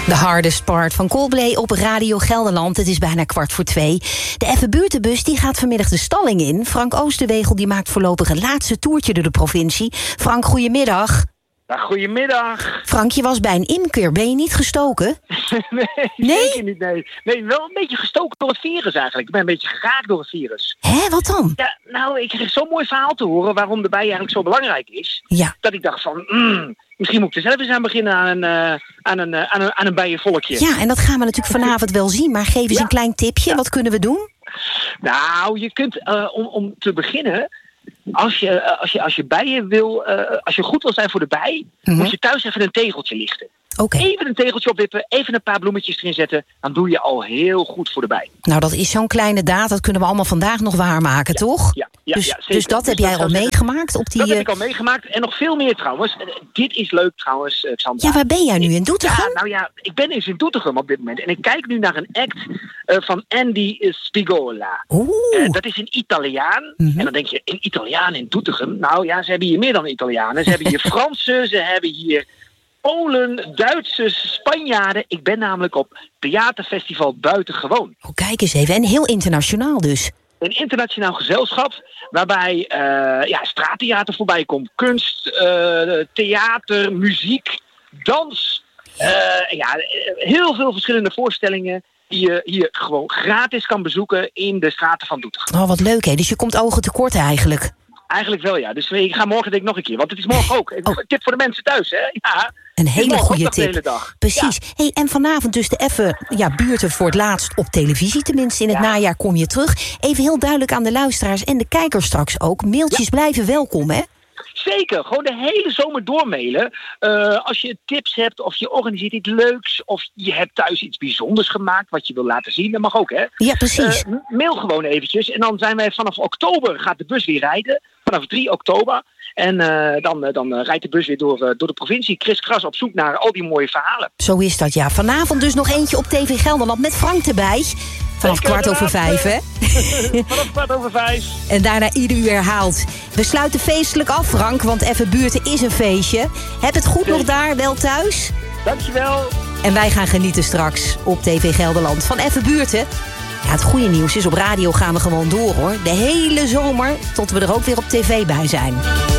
The Hardest Part van Coldplay op Radio Gelderland. Het is bijna 1:45. De Effe Buurtenbus die gaat vanmiddag de stalling in. Frank Oosterwegel die maakt voorlopig een laatste toertje door de provincie. Frank, goedemiddag. Ja, goedemiddag. Frank, je was bij een imker. Ben je niet gestoken? Nee? Zeker niet, nee, wel een beetje gestoken door het virus eigenlijk. Ik ben een beetje geraakt door het virus. Hè, wat dan? Ja, nou, ik kreeg zo'n mooi verhaal te horen waarom de bij eigenlijk zo belangrijk is. Ja. Dat ik dacht van, misschien moet ik er zelf eens aan beginnen aan een bijenvolkje. Ja, en dat gaan we natuurlijk vanavond wel zien. Maar geef eens een klein tipje. Ja. Wat kunnen we doen? Nou, je kunt om te beginnen... Als je bijen wil, als je goed wil zijn voor de bij, moet je thuis even een tegeltje lichten. Okay. Even een tegeltje opwippen, even een paar bloemetjes erin zetten. Dan doe je al heel goed voor de bij. Nou, dat is zo'n kleine daad. Dat kunnen we allemaal vandaag nog waarmaken, toch? Ja, dus dat heb jij al meegemaakt? Op die, dat heb ik al meegemaakt. En nog veel meer trouwens. Dit is leuk trouwens, Xandra. Ja, waar ben jij nu? In Doetinchem? Ik ben eens in Doetinchem op dit moment. En ik kijk nu naar een act van Andy Spigola. Dat is een Italiaan. En dan denk je, een Italiaan in Doetinchem? Nou ja, ze hebben hier meer dan Italianen. Ze hebben hier Fransen, ze hebben hier Polen, Duitsers, Spanjaarden. Ik ben namelijk op theaterfestival Buitengewoon. Oh, kijk eens even. En heel internationaal dus. Een internationaal gezelschap waarbij straattheater voorbij komt. Kunst, theater, muziek, dans. Heel veel verschillende voorstellingen die je hier gewoon gratis kan bezoeken in de straten van Doetinchem. Oh, wat leuk hè. Dus je komt ogen tekort eigenlijk. Eigenlijk wel, ja. Dus ik ga morgen denk ik nog een keer. Want het is morgen ook. Tip voor de mensen thuis, hè. Ja. Een hele goede tip. De hele dag. Precies. Ja. Hey, en vanavond dus de Effe buurten voor het laatst op televisie. Tenminste, in het najaar kom je terug. Even heel duidelijk aan de luisteraars en de kijkers straks ook. Mailtjes blijven welkom, hè? Zeker, gewoon de hele zomer doormailen. Als je tips hebt of je organiseert iets leuks... of je hebt thuis iets bijzonders gemaakt wat je wil laten zien. Dat mag ook, hè? Ja, precies. Mail gewoon eventjes. En dan zijn wij vanaf oktober gaat de bus weer rijden. Vanaf 3 oktober. En dan rijdt de bus weer door de provincie. Kriskras op zoek naar al die mooie verhalen. Zo is dat, ja. Vanavond dus nog eentje op TV Gelderland met Frank erbij. Vanaf 4:15, hè? Vanaf 4:15. En daarna ieder uur herhaald. We sluiten feestelijk af, Frank, want Effe Buurten is een feestje. Heb het goed nog daar, wel thuis? Dankjewel. En wij gaan genieten straks op TV Gelderland van Effe Buurten. Ja, het goede nieuws is, op radio gaan we gewoon door, hoor. De hele zomer, tot we er ook weer op tv bij zijn.